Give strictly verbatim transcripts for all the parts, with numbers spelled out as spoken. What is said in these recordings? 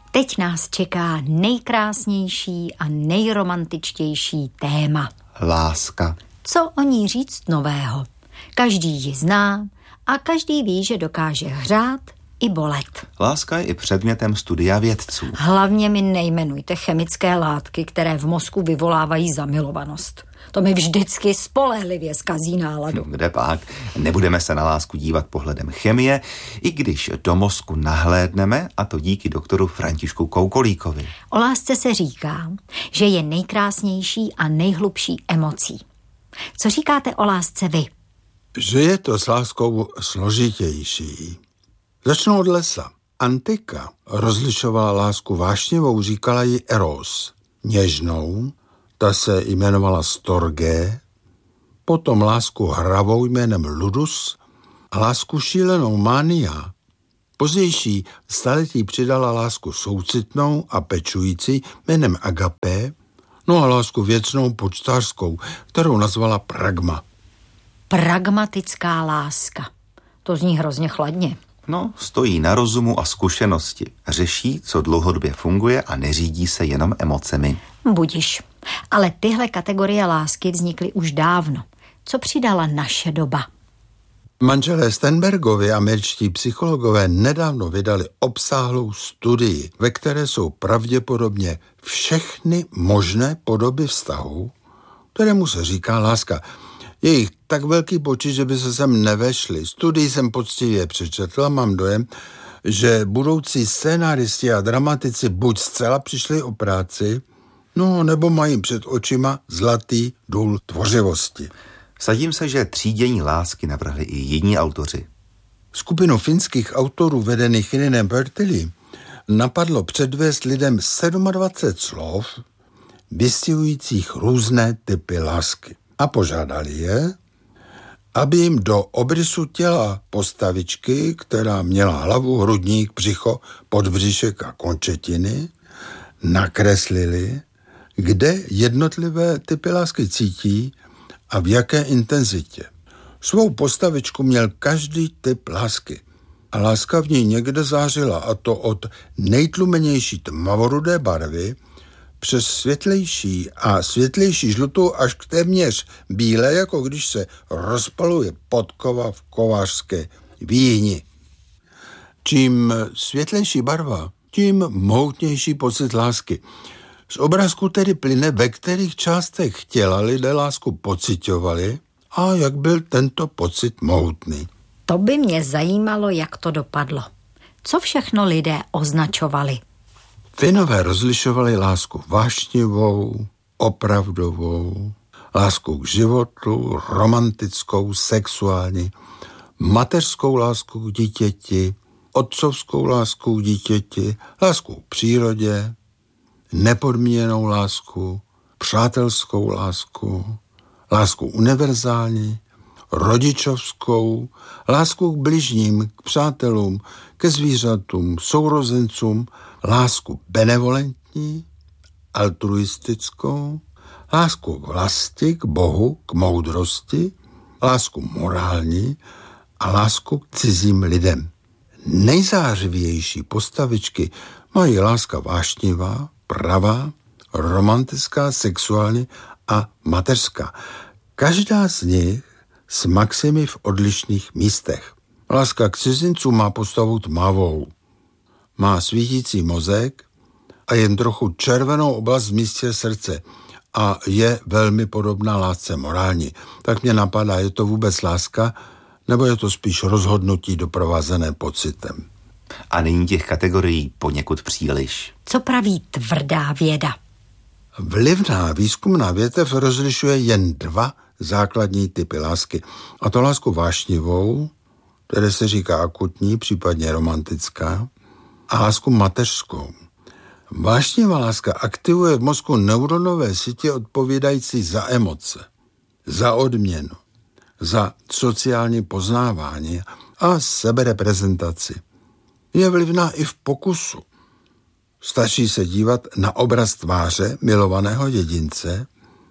Teď nás čeká nejkrásnější a nejromantičtější téma. Láska. Co o ní říct nového? Každý ji zná a každý ví, že dokáže hřát i bolet. Láska je i předmětem studia vědců. Hlavně mi nejmenujte chemické látky, které v mozku vyvolávají zamilovanost. To mi vždycky spolehlivě zkazí náladu. Kde pak? Nebudeme se na lásku dívat pohledem chemie, i když do mozku nahlédneme, a to díky doktoru Františku Koukolíkovi. O lásce se říká, že je nejkrásnější a nejhlubší emocí. Co říkáte o lásce vy? Že je to s láskou složitější. Začnu od lesa. Antika rozlišovala lásku vášnivou, říkala ji eros. Něžnou, ta se jmenovala storge, potom lásku hravou jménem ludus a lásku šílenou mania. Pozdější staletí přidala lásku soucitnou a pečující jménem agapé, no a lásku věcnou počtářskou, kterou nazvala pragma. Pragmatická láska. To zní hrozně chladně. No, stojí na rozumu a zkušenosti. Řeší, co dlouhodobě funguje a neřídí se jenom emocemi. Budiš. Ale tyhle kategorie lásky vznikly už dávno. Co přidala naše doba? Manželé Sternbergovi, američtí psychologové, nedávno vydali obsáhlou studii, ve které jsou pravděpodobně všechny možné podoby vztahu, kterému se říká láska. Je jich tak velký počet, že by se sem nevešli. Studii jsem poctivě přečetl a mám dojem, že budoucí scénáristi a dramatici buď zcela přišli o práci, no nebo mají před očima zlatý důl tvořivosti. Vsadím se, že třídění lásky navrhli i jiní autoři. Skupinu finských autorů vedených Ininem Pertili napadlo předvést lidem dvacet sedm slov vystihujících různé typy lásky. A požádali je, aby jim do obrysu těla postavičky, která měla hlavu, hrudník, břicho, podbřišek a končetiny, nakreslili, kde jednotlivé typy lásky cítí a v jaké intenzitě. Svou postavičku měl každý typ lásky a láska v ní někde zářila, a to od nejtlumenější tmavorudé barvy přes světlejší a světlejší žlutou až k téměř bílé, jako když se rozpaluje podkova v kovářské výhni. Čím světlejší barva, tím mohutnější pocit lásky. Z obrázku tedy plyne, ve kterých částech těla lidé lásku pociťovali a jak byl tento pocit mohutný. To by mě zajímalo, jak to dopadlo. Co všechno lidé označovali? Finové rozlišovali lásku vášnivou, opravdovou, lásku k životu, romantickou, sexuální, mateřskou lásku k dítěti, otcovskou lásku k dítěti, lásku k přírodě, nepodmíněnou lásku, přátelskou lásku, lásku univerzální, rodičovskou, lásku k bližním, k přátelům, ke zvířatům, sourozencům, lásku benevolentní, altruistickou, lásku k vlasti, k Bohu, k moudrosti, lásku morální a lásku k cizím lidem. Nejzářivější postavičky mají láska vášnivá, pravá, romantická, sexuální a mateřská. Každá z nich s maximy v odlišných místech. Láska k cizincům má postavu tmavou. Má svítící mozek a jen trochu červenou oblast v místě srdce a je velmi podobná lásce morální. Tak mě napadá, je to vůbec láska, nebo je to spíš rozhodnutí doprovázené pocitem? A není těch kategorií poněkud příliš. Co praví tvrdá věda? Vlivná výzkumná větev rozlišuje jen dva základní typy lásky. A to lásku vášnivou, které se říká akutní, případně romantická, a lásku mateřskou. Vášnivá láska aktivuje v mozku neuronové sítě odpovídající za emoce, za odměnu, za sociální poznávání a sebereprezentaci. Je vlivná i v pokusu. Stačí se dívat na obraz tváře milovaného jedince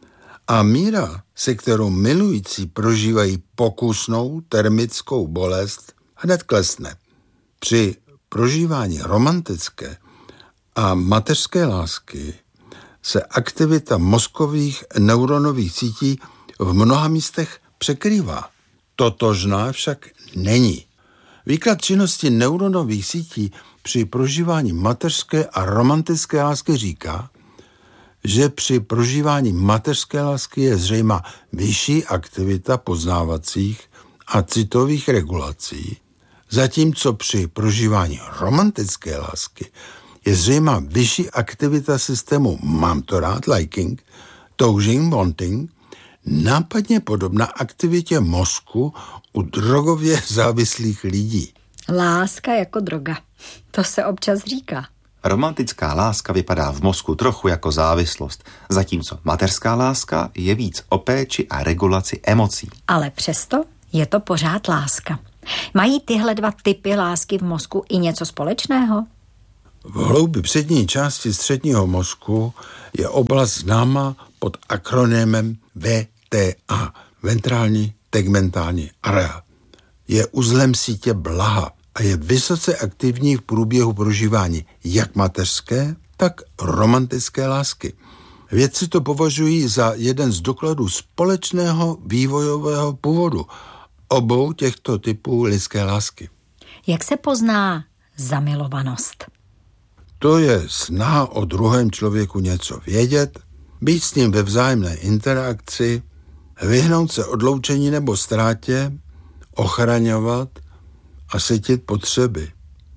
a míra, se kterou milující prožívají pokusnou termickou bolest, hned klesne. Při prožívání romantické a mateřské lásky se aktivita mozkových neuronových sítí v mnoha místech překrývá. Totožná však není. Výklad činnosti neuronových sítí při prožívání mateřské a romantické lásky říká, že při prožívání mateřské lásky je zřejmá vyšší aktivita poznávacích a citových regulací, zatímco při prožívání romantické lásky je zřejmá vyšší aktivita systému mám to rád, liking, toužing, wanting, nápadně podobná aktivitě mozku u drogově závislých lidí. Láska jako droga. To se občas říká. Romantická láska vypadá v mozku trochu jako závislost, zatímco mateřská láska je víc o péči a regulaci emocí. Ale přesto je to pořád láska. Mají tyhle dva typy lásky v mozku i něco společného? V hloubi přední části středního mozku je oblast známá pod akronymem V T A, ventrální tegmentální area. Je uzlem sítě blaha a je vysoce aktivní v průběhu prožívání jak mateřské, tak romantické lásky. Vědci to považují za jeden z dokladů společného vývojového původu obou těchto typů lidské lásky. Jak se pozná zamilovanost? To je snaha o druhém člověku něco vědět, být s ním ve vzájemné interakci, vyhnout se odloučení nebo ztrátě, ochraňovat a sytit potřeby.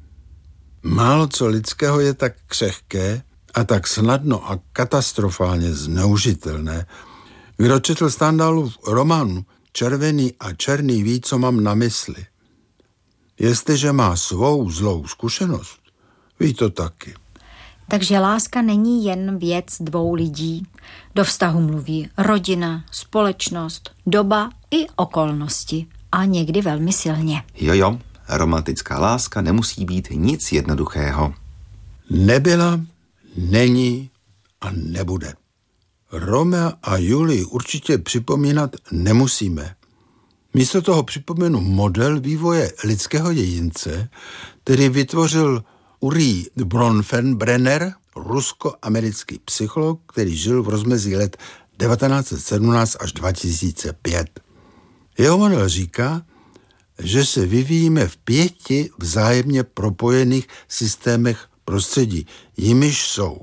Málo co lidského je tak křehké a tak snadno a katastrofálně zneužitelné. Kdo četl Stendhalův román Červený a černý ví, co mám na mysli. Jestliže má svou zlou zkušenost, ví to taky. Takže láska není jen věc dvou lidí. Do vztahu mluví rodina, společnost, doba i okolnosti. A někdy velmi silně. Jojo, romantická láska nemusí být nic jednoduchého. Nebyla, není a nebude. Romea a Julii určitě připomínat nemusíme. Místo toho připomenu model vývoje lidského jedince, který vytvořil Uri Bronfenbrenner, rusko-americký psycholog, který žil v rozmezí let devatenáct set sedmnáct až dva tisíce pět. Jeho model říká, že se vyvíjíme v pěti vzájemně propojených systémech prostředí, jimiž jsou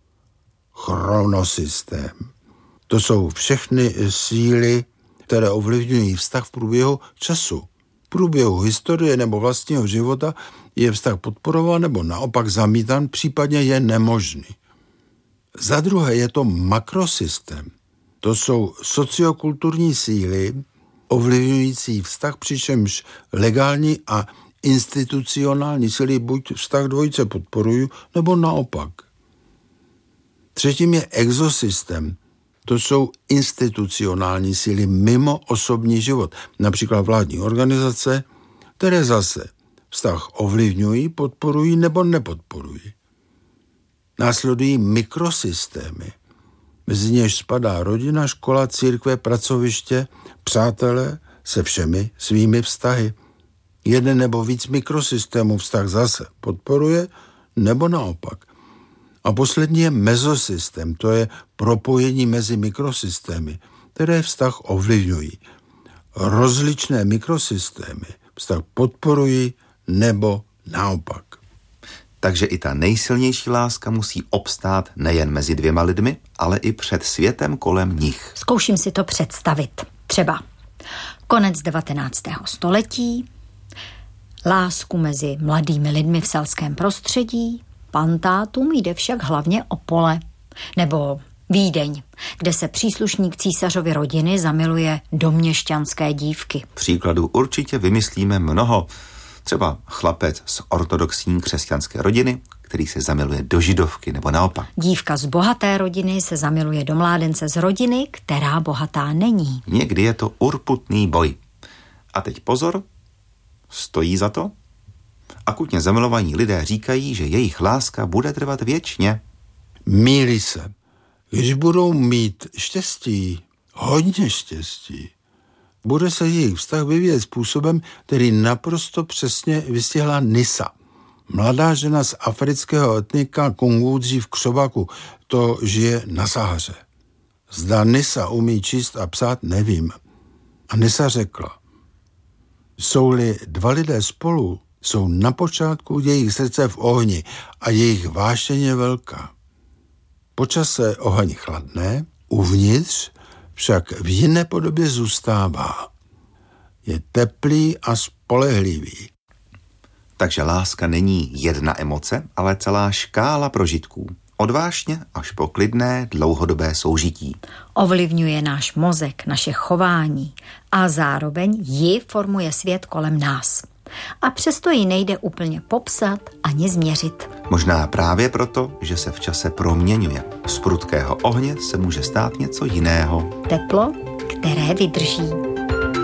chronosystém. To jsou všechny síly, které ovlivňují vztah v průběhu času. V průběhu historie nebo vlastního života je vztah podporován nebo naopak zamítán, případně je nemožný. Za druhé je to makrosystém. To jsou sociokulturní síly, ovlivňující vztah, přičemž legální a institucionální síly buď vztah dvojice podporují, nebo naopak. Třetím je exosystém. To jsou institucionální síly mimo osobní život, například vládní organizace, které zase vztah ovlivňují, podporují nebo nepodporují. Následují mikrosystémy. Mezi něž spadá rodina, škola, církve, pracoviště, přátelé se všemi svými vztahy. Jeden nebo víc mikrosystémů vztah zase podporuje, nebo naopak. A poslední je mezosystém, to je propojení mezi mikrosystémy, které vztah ovlivňují. Rozličné mikrosystémy vztah podporují, nebo naopak. Takže i ta nejsilnější láska musí obstát nejen mezi dvěma lidmi, ale i před světem kolem nich. Zkouším si to představit. Třeba konec devatenáctého století, lásku mezi mladými lidmi v selském prostředí, pantátům jde však hlavně o pole. Nebo Vídeň, kde se příslušník císařovy rodiny zamiluje do měšťanské dívky. Příkladů určitě vymyslíme mnoho. Třeba chlapec z ortodoxní křesťanské rodiny, který se zamiluje do židovky, nebo naopak. Dívka z bohaté rodiny se zamiluje do mládence z rodiny, která bohatá není. Někdy je to urputný boj. A teď pozor, stojí za to? Akutně zamilovaní lidé říkají, že jejich láska bude trvat věčně. Mýlí se. Když budou mít štěstí, hodně štěstí, bude se jejich vztah vyvíjet způsobem, který naprosto přesně vystihla Nisa. Mladá žena z afrického etnika Kongůdří v Křobaku to žije na Sahaře. Zda Nisa umí číst a psát, nevím. A Nisa řekla, jsou-li dva lidé spolu, jsou na počátku jejich srdce v ohni a jejich vášeň je velká. Po čase oheň chladne, uvnitř však v jiné podobě zůstává. Je teplý a spolehlivý. Takže láska není jedna emoce, ale celá škála prožitků. Od vášně až po klidné, dlouhodobé soužití. Ovlivňuje náš mozek, naše chování a zároveň ji formuje svět kolem nás. A přesto ji nejde úplně popsat ani změřit. Možná právě proto, že se v čase proměňuje. Z prudkého ohně se může stát něco jiného. Teplo, které vydrží.